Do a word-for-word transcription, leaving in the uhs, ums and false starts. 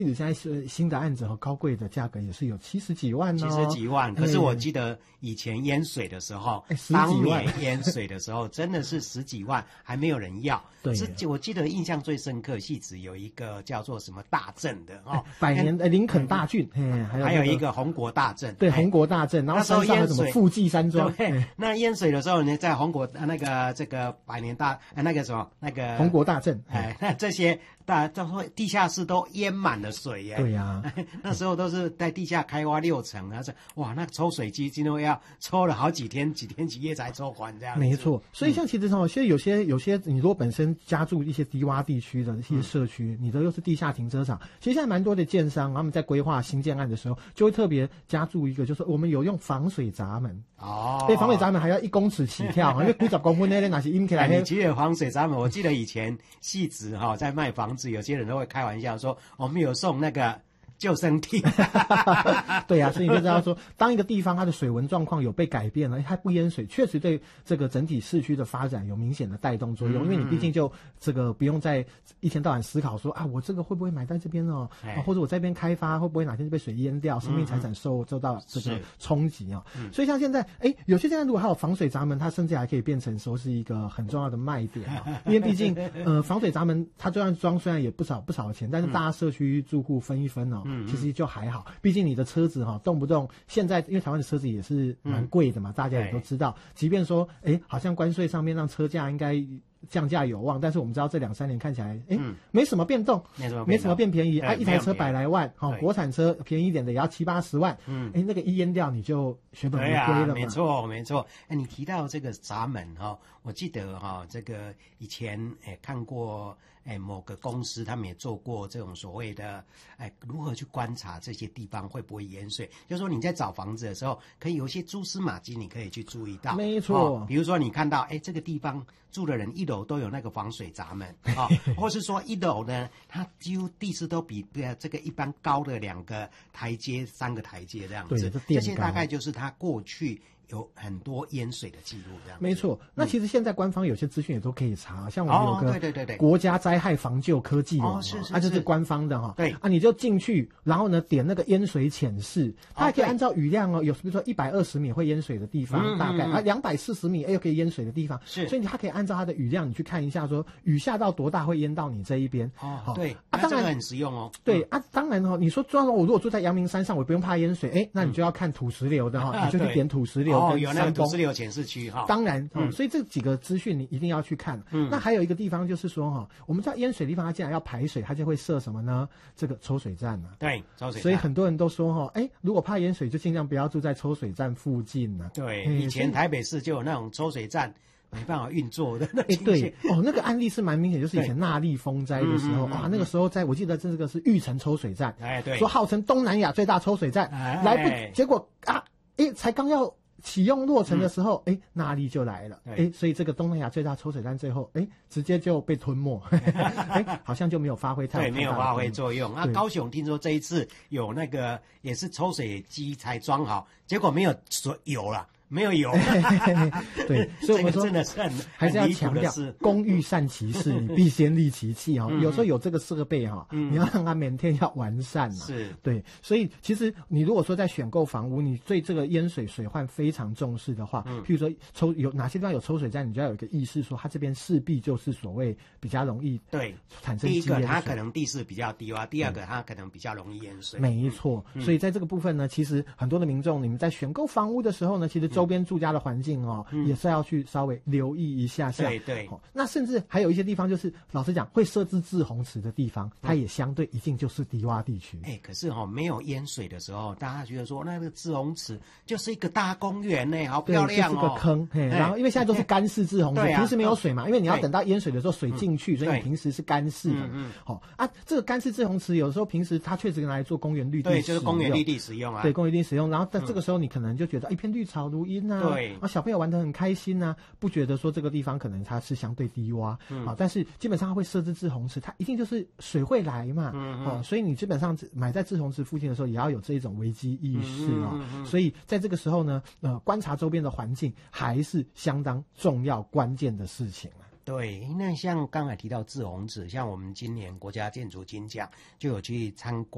其实现在是新的案子和高贵的价格也是有七十几万哦， 七十几万。可是我记得以前淹水的时候， 哎十几当万年淹水的时候真的是十几万，还没有人要。 对， 是我记得印象最深刻，戏子有一个叫做什么大镇的哦， 百年呃林肯大郡，嘿，还有、那个、 还有一个红国大镇， 对，红国大镇，然后山上有什么富济山庄， 对，那淹水的时候呢，在红国那个这个百年大呃那个什么那个红国大镇， 哎，那这些大都会地下室都淹满了水耶。 对呀、啊， 那时候都是在地下开挖六层，然后哇，那抽水机今天要抽了好几天、几天几夜才抽完这样。 没错，所以像其实哦，现在有些有些，你如果本身家住一些低洼地区的一些社区，你的又是地下停车场，其实现在蛮多的建商他们在规划新建案的时候，就会特别加注一个，就是我们有用防水闸门哦，对，防水闸门还要一公尺起跳，因为几十公分那些哪些阴起来。 你记得防水闸门？我记得以前戏子哈在卖房子，有些人都会开玩笑说，我们有送那个救生艇。 对呀、啊，所以你就知道说，当一个地方它的水文状况有被改变了，它不淹水，确实对这个整体市区的发展有明显的带动作用。嗯、因为你毕竟就这个不用再一天到晚思考说啊，我这个会不会买在这边哦、啊，或者我在这边开发会不会哪天就被水淹掉，生命财产受受到这个冲击啊、嗯。所以像现在，哎，有些现在如果还有防水闸门，它甚至还可以变成说是一个很重要的卖点啊。因为毕竟呃，防水闸门它就算装虽然也不少不少的钱，但是大家社区住户分一分哦。嗯，其实就还好，毕竟你的车子哈、哦、动不动现在因为台湾的车子也是蛮贵的嘛、嗯，大家也都知道。即便说，哎，好像关税上面让车价应该降价有望，但是我们知道这两三年看起来，哎、嗯，没什么变动， 没什么没什么变便宜啊，一台车百来万，哈、哦，国产车便宜一点的也要七八十万，嗯，哎，那个一淹掉你就血本无归了嘛。 没错，没错。哎，你提到这个闸门哈、哦，我记得哈、哦，这个以前哎看过。哎，某个公司他们也做过这种所谓的，哎，如何去观察这些地方会不会淹水？就是说你在找房子的时候，可以有一些蛛丝马迹，你可以去注意到。 没错、 哦，比如说你看到，哎，这个地方住的人一楼都有那个防水闸门啊、哦，或是说一楼呢，它几乎地势都比这个一般高的两个台阶、三个台阶这样子。 对， 这些大概就是它过去。有很多淹水的记录，这样没错。那其实现在官方有些资讯也都可以查，像我们有个对对对对国家灾害防救科技网， 哦是是， 啊，这是官方的哈。 对啊，你就进去，然后呢点那个淹水浅示，它还可以按照雨量哦，有比如说一百二十米会淹水的地方，大概啊两百四十米哎又可以淹水的地方， 是， 所以它可以按照它的雨量，你去看一下说雨下到多大会淹到你这一边。 哦，对啊，当然很实用哦。 对啊，当然哦，你说装我如果住在阳明山上，我不用怕淹水，哎，那你就要看土石流的哈，你就去点土石流哦， 跟有那个土石流。 流显示区哈， 当然、嗯，所以这几个资讯你一定要去看。嗯，那还有一个地方就是说哈，我们知道淹水的地方，它既然要排水，它就会设什么呢？这个抽水站啊。 对，抽水站。 所以很多人都说哈，哎，如果怕淹水，就尽量不要住在抽水站附近呢、啊。 对，以前台北市就有那种抽水站。没办法运作的那哎，对哦，那个案例是蛮明显，就是以前纳莉风灾的时候，哇，那个时候在我记得这个是玉成抽水站， 哎，对， 说号称东南亚最大抽水站， 哎、 来不，结果啊，哎，才刚要启用落成的时候，哎、嗯，纳莉就来了，哎，所以这个东南亚最大抽水站最后，哎，直接就被吞没，哎，好像就没有发挥太对，没有发挥作用。啊，高雄听说这一次有那个也是抽水机才装好，结果没有水有了。没有油， 对，所以我们说真的是很还是要强调，工欲善其事，你必先利其器哈、哦嗯。有时候有这个设备哈、哦嗯，你要让它每天要完善嘛。 是， 对，所以其实你如果说在选购房屋，你对这个淹水水患非常重视的话，嗯、譬如说抽有哪些地方有抽水站，你就要有一个意识，说它这边势必就是所谓比较容易对产生。 第一个它可能地势比较低洼，第二个它可能比较容易淹水。 没错、嗯，所以在这个部分呢，其实很多的民众，你们在选购房屋的时候呢，其实周边住家的环境哦、嗯，也是要去稍微留意一下下。 对对、 哦，那甚至还有一些地方，就是老实讲，会设置滞洪池的地方，它也相对一定就是低洼地区。 哎、欸，可是哈、哦，没有淹水的时候，大家觉得说那个滞洪池就是一个大公园呢，好漂亮哦， 就是个坑。嘿，然后因为现在都是干式滞洪池、啊，平时没有水嘛，因为你要等到淹水的时候水进去，所以你平时是干式的。嗯嗯。好、哦、啊，这个干式滞洪池有时候平时它确实拿来做公园绿地， 对，就是公园绿地使用啊。 对，公园绿地使用。然后在这个时候，你可能就觉得、嗯、一片绿草如茵啊， 对， 啊，小朋友玩得很开心啊，不觉得说这个地方可能它是相对低洼，嗯，啊，但是基本上它会设置滞洪池，它一定就是水会来嘛，嗯，哦、啊，所以你基本上买在滞洪池附近的时候，也要有这种危机意识啊、哦嗯嗯嗯，所以在这个时候呢，呃，观察周边的环境还是相当重要关键的事情啊。 对，那像刚才提到滞洪池，像我们今年国家建筑金奖就有去参观。